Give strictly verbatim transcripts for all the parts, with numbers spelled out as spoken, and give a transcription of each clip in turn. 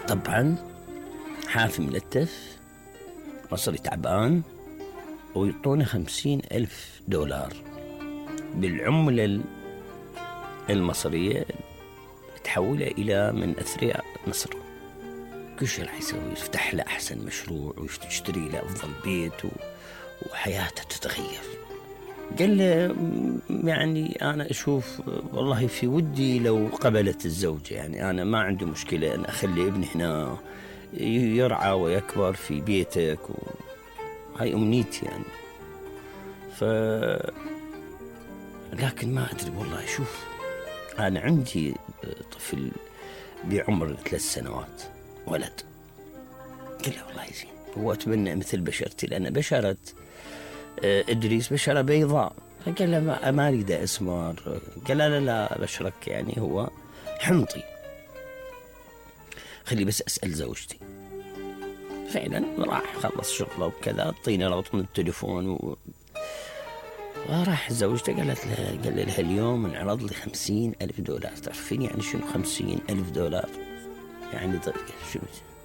طبعا حافي ملتف، مصري تعبان، ويعطوني خمسين ألف دولار بالعملة المصرية تحولها إلى من أثرياء مصر. كل شيء راح يسوي، يفتح له أحسن مشروع ويشتري له أفضل بيت و... وحياته تتغير. قال له يعني أنا أشوف والله في ودي لو قبلت الزوجة، يعني أنا ما عندي مشكلة أن أخلي ابني هنا يرعى ويكبر في بيتك، وهاي أمنيتي يعني. ف لكن ما أدري والله. شوف أنا عندي طفل بعمر ثلاث سنوات ولد. قال له والله زين، هو أتمنى مثل بشرتي، لأن بشرة إدريس بشرة بيضاء. قال له ما, ما أريد أسمر. قال لا لا بشرك يعني هو حمضي، خلي بس أسأل زوجتي. فعلا راح خلص شغله وكذا، اعطيني رقم من التليفون و... وراح زوجته قالت له قال لها اليوم انعرض لي خمسين ألف دولار. تعرفين يعني شنو خمسين ألف دولار؟ يعني شنو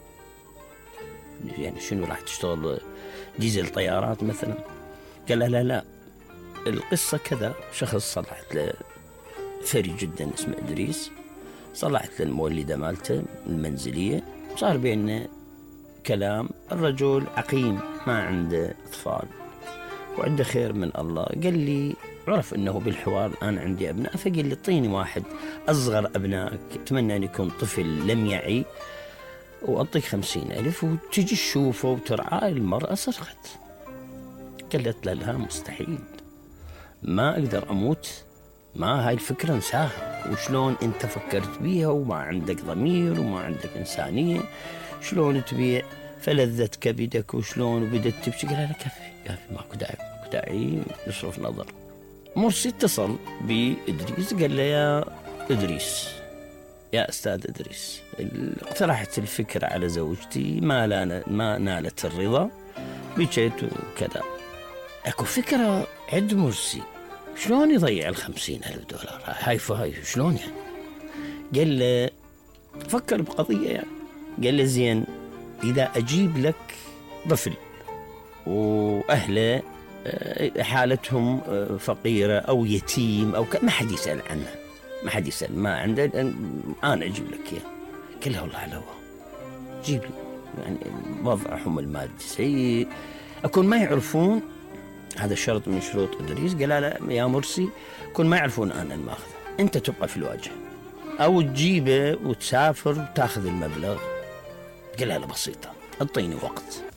يعني شنو راح تشتغل ديزل طيارات مثلا؟ قال لا لا القصة كذا. شخص صلحت له ثري جدا اسمه إدريس، صلحت له المولدة مالته المنزلية، صار بيننا كلام. الرجل عقيم ما عنده أطفال وعنده خير من الله. قال لي عرف أنه بالحوار الآن عندي أبناء، فقال لي طيني واحد أصغر أبنائك، أتمنى أن يكون طفل لم يعي، وأعطيك خمسين ألف وتجي تشوفه وترعى. المرأة صرخت قالت لها مستحيل، ما أقدر أموت، ما هاي الفكرة انساها. وشلون أنت فكرت بيها وما عندك ضمير وما عندك إنسانية؟ شلون تبيع فلذة كبدك وشلون؟ وبدت تبكي. قال لها كفي كفي، ماكو داعي ماكو داعي نصرف نظر. مرسي اتصل بإدريس قال له يا إدريس، يا أستاذ إدريس، اقترحت الفكرة على زوجتي، ما, لا ما نالت الرضا، بكيت وكذا. اكو فكرة عند مرسي شلون يضيع الخمسين ألف دولار هاي فهاي شلون يعني؟ قال له فكر بقضية يعني. قال له زين إذا أجيب لك طفل وأهله حالتهم فقيرة أو يتيم أو ك... ما حد يسأل عنه، ما حد يسأل، ما عنده، أنا أجيب لك إياه. قال له والله على هو جيب لي، يعني وضعهم المادي سيء، أكون ما يعرفون. هذا شرط من شروط إدريس. قال لا يا مرسي، كون ما يعرفون أنا الماخذ، أنت تبقى في الواجهة أو تجيبه وتسافر وتاخذ المبلغ. قال لا بسيطة، أعطيني وقت.